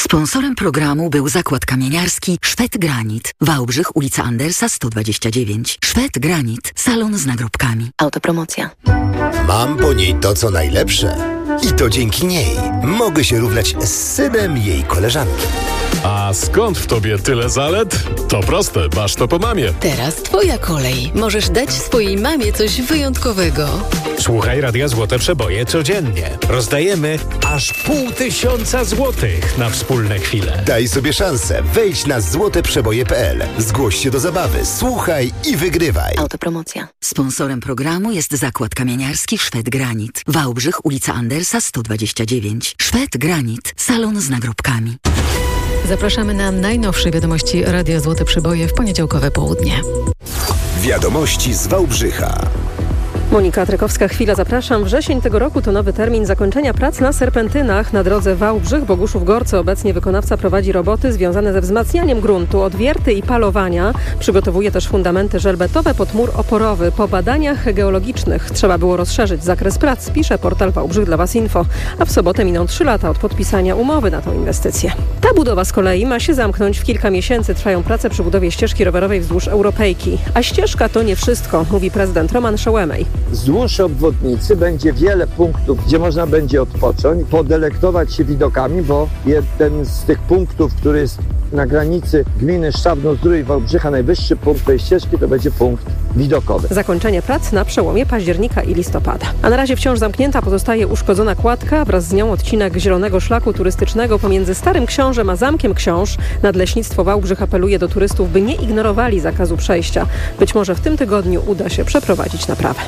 Sponsorem programu był zakład kamieniarski Szwed Granit. Wałbrzych, ulica Andersa 129. Szwed Granit. Salon z nagrobkami. Autopromocja. Mam po niej to, co najlepsze. I to dzięki niej mogę się równać z synem jej koleżanki. A skąd w tobie tyle zalet? To proste, masz to po mamie. Teraz twoja kolej. Możesz dać swojej mamie coś wyjątkowego. Słuchaj Radia Złote Przeboje codziennie. Rozdajemy aż 500 złotych na wspólne chwile. Daj sobie szansę. Wejdź na złoteprzeboje.pl. Zgłoś się do zabawy. Słuchaj i wygrywaj. Autopromocja. Sponsorem programu jest zakład kamieniarski Szwed Granit. Wałbrzych, ulica Andersa 129. Szwed Granit. Salon z nagrobkami. Zapraszamy na najnowsze wiadomości Radia Złote Przeboje w poniedziałkowe południe. Wiadomości z Wałbrzycha. Monika Trykowska, chwila, zapraszam. Wrzesień tego roku to nowy termin zakończenia prac na serpentynach na drodze Wałbrzych-Boguszów-Gorce. Obecnie wykonawca prowadzi roboty związane ze wzmacnianiem gruntu, odwierty i palowania. Przygotowuje też fundamenty żelbetowe pod mur oporowy. Po badaniach geologicznych trzeba było rozszerzyć zakres prac, pisze portal Wałbrzych dla Was Info. A w sobotę miną 3 lata od podpisania umowy na tą inwestycję. Ta budowa z kolei ma się zamknąć w kilka miesięcy. Trwają prace przy budowie ścieżki rowerowej wzdłuż Europejki. A ścieżka to nie wszystko, mówi prezydent Roman Szołemej. Wzdłuż obwodnicy będzie wiele punktów, gdzie można będzie odpocząć, podelektować się widokami, bo jeden z tych punktów, który jest na granicy gminy Szczawno-Zdrój i Wałbrzycha, najwyższy punkt tej ścieżki, to będzie punkt widokowy. Zakończenie prac na przełomie października i listopada. A na razie wciąż zamknięta pozostaje uszkodzona kładka, wraz z nią odcinek zielonego szlaku turystycznego pomiędzy Starym Książem a Zamkiem Książ. Nadleśnictwo Wałbrzych apeluje do turystów, by nie ignorowali zakazu przejścia. Być może w tym tygodniu uda się przeprowadzić naprawę.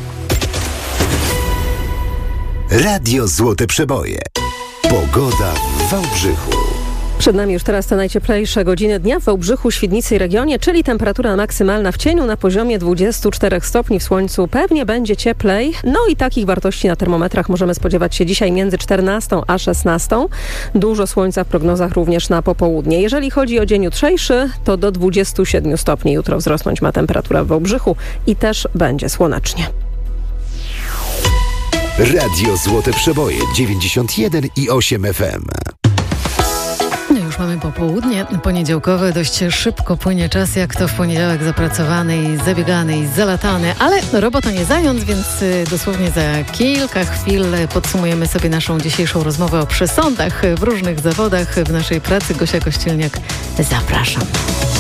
Radio Złote Przeboje. Pogoda w Wałbrzychu. Przed nami już teraz te najcieplejsze godziny dnia w Wałbrzychu, Świdnicy i regionie, czyli temperatura maksymalna w cieniu na poziomie 24 stopni, w słońcu pewnie będzie cieplej. No i takich wartości na termometrach możemy spodziewać się dzisiaj między 14 a 16. Dużo słońca w prognozach również na popołudnie. Jeżeli chodzi o dzień jutrzejszy, to do 27 stopni jutro wzrosnąć ma temperatura w Wałbrzychu i też będzie słonecznie. Radio Złote Przeboje 91,8 FM. No już mamy popołudnie poniedziałkowe. Dość szybko płynie czas, jak to w poniedziałek, zapracowany i zabiegany i zalatany. Ale robota nie zając, więc dosłownie za kilka chwil podsumujemy sobie naszą dzisiejszą rozmowę o przesądach w różnych zawodach w naszej pracy. Gosia Kościelniak, zapraszam.